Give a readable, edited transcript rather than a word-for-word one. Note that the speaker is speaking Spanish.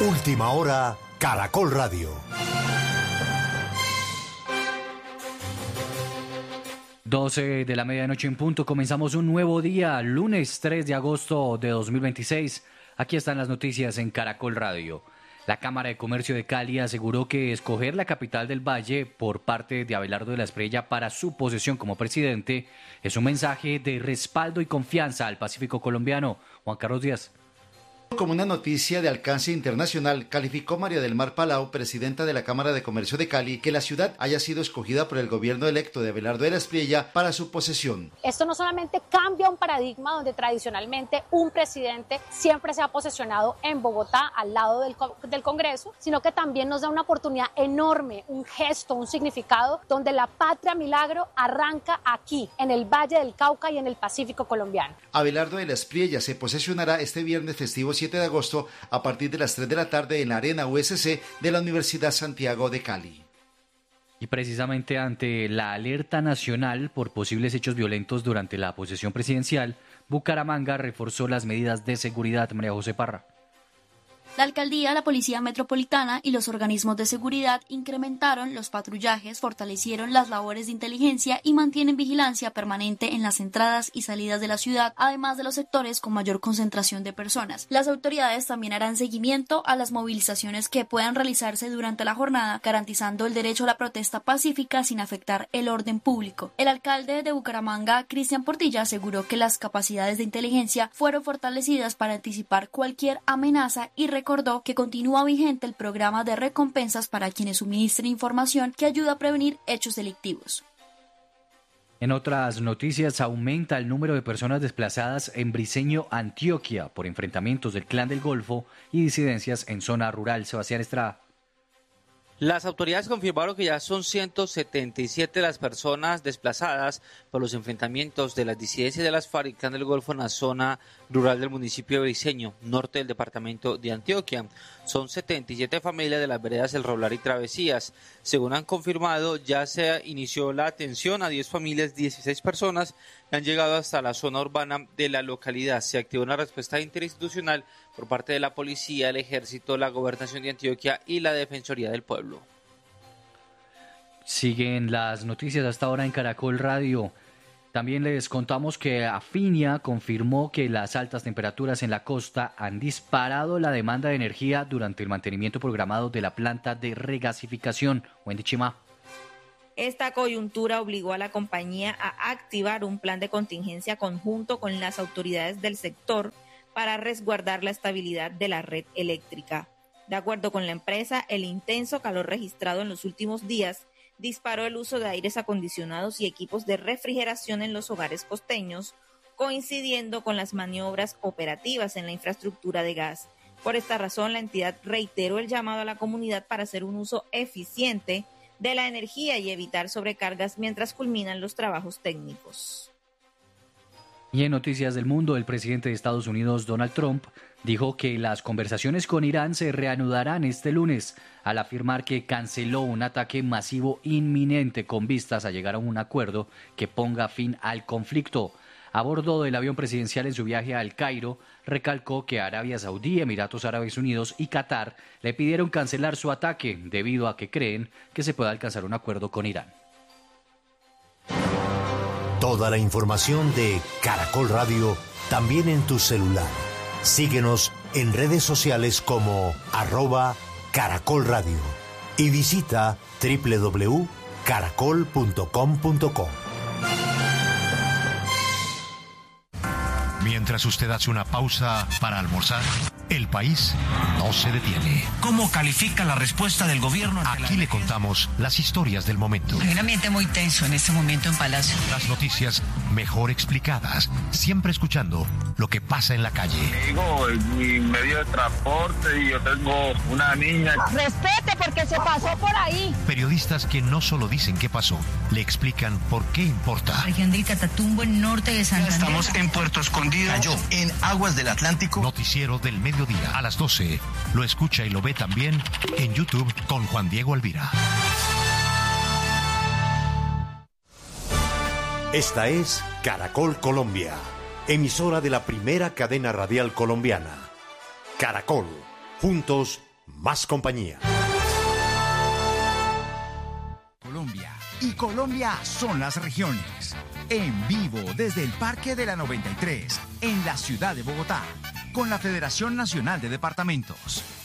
Última hora, Caracol Radio. 12 de la medianoche en punto, comenzamos un nuevo día, lunes 3 de agosto de 2026. Aquí están las noticias en Caracol Radio. La Cámara de Comercio de Cali aseguró que escoger la capital del Valle por parte de Abelardo de la Espriella para su posesión como presidente es un mensaje de respaldo y confianza al Pacífico colombiano. Juan Carlos Díaz. Como una noticia de alcance internacional, calificó María del Mar Palau, presidenta de la Cámara de Comercio de Cali, que la ciudad haya sido escogida por el gobierno electo de Abelardo de la Espriella para su posesión. Esto no solamente cambia un paradigma donde tradicionalmente un presidente siempre se ha posesionado en Bogotá, al lado del Congreso, sino que también nos da una oportunidad enorme, un gesto, un significado, donde la patria milagro arranca aquí, en el Valle del Cauca y en el Pacífico colombiano. Abelardo de la Espriella se posesionará este viernes festivo 7 de agosto a partir de las 3 de la tarde en la Arena USC de la Universidad Santiago de Cali. Y precisamente ante la alerta nacional por posibles hechos violentos durante la posesión presidencial, Bucaramanga reforzó las medidas de seguridad. María José Parra. La alcaldía, la Policía Metropolitana y los organismos de seguridad incrementaron los patrullajes, fortalecieron las labores de inteligencia y mantienen vigilancia permanente en las entradas y salidas de la ciudad, además de los sectores con mayor concentración de personas. Las autoridades también harán seguimiento a las movilizaciones que puedan realizarse durante la jornada, garantizando el derecho a la protesta pacífica sin afectar el orden público. El alcalde de Bucaramanga, Cristian Portilla, aseguró que las capacidades de inteligencia fueron fortalecidas para anticipar cualquier amenaza y recordó que continúa vigente el programa de recompensas para quienes suministren información que ayuda a prevenir hechos delictivos. En otras noticias, aumenta el número de personas desplazadas en Briceño, Antioquia, por enfrentamientos del Clan del Golfo y disidencias en zona rural. Sebastián Estrada. Las autoridades confirmaron que ya son 177 las personas desplazadas por los enfrentamientos de las disidencias de las FARC y Clan del Golfo en la zona rural del municipio de Briceño, norte del departamento de Antioquia. Son 77 familias de las veredas El Roblar y Travesías. Según han confirmado, ya se inició la atención a 10 familias, 16 personas que han llegado hasta la zona urbana de la localidad. Se activó una respuesta interinstitucional por parte de la policía, el ejército, la gobernación de Antioquia y la Defensoría del Pueblo. Siguen las noticias hasta ahora en Caracol Radio. También les contamos que Afinia confirmó que las altas temperaturas en la costa han disparado la demanda de energía durante el mantenimiento programado de la planta de regasificación. Wendy Chima. Esta coyuntura obligó a la compañía a activar un plan de contingencia conjunto con las autoridades del sector para resguardar la estabilidad de la red eléctrica. De acuerdo con la empresa, el intenso calor registrado en los últimos días disparó el uso de aires acondicionados y equipos de refrigeración en los hogares costeños, coincidiendo con las maniobras operativas en la infraestructura de gas. Por esta razón, la entidad reiteró el llamado a la comunidad para hacer un uso eficiente de la energía y evitar sobrecargas mientras culminan los trabajos técnicos. Y en noticias del mundo, el presidente de Estados Unidos, Donald Trump, dijo que las conversaciones con Irán se reanudarán este lunes, al afirmar que canceló un ataque masivo inminente con vistas a llegar a un acuerdo que ponga fin al conflicto. A bordo del avión presidencial en su viaje a El Cairo, recalcó que Arabia Saudí, Emiratos Árabes Unidos y Qatar le pidieron cancelar su ataque debido a que creen que se puede alcanzar un acuerdo con Irán. Toda la información de Caracol Radio también en tu celular. Síguenos en redes sociales como @Caracol Radio y visita www.caracol.com.co. Mientras usted hace una pausa para almorzar, el país no se detiene. ¿Cómo califica la respuesta del gobierno? Aquí le contamos las historias del momento. Hay un ambiente muy tenso en este momento en Palacio. Las noticias mejor explicadas, siempre escuchando lo que pasa en la calle. Digo, mi medio de transporte y yo tengo una niña. Respete porque se pasó por ahí. Periodistas que no solo dicen qué pasó, le explican por qué importa. Región del Catatumbo, en norte de Santander. Estamos en Puerto Escondido. Cayó en aguas del Atlántico. Noticiero del mediodía a las 12. Lo escucha y lo ve también en YouTube con Juan Diego Alvira. Esta es Caracol Colombia, emisora de la primera cadena radial colombiana. Caracol, juntos más compañía. Colombia y Colombia son las regiones. En vivo desde el Parque de la 93, en la ciudad de Bogotá, con la Federación Nacional de Departamentos.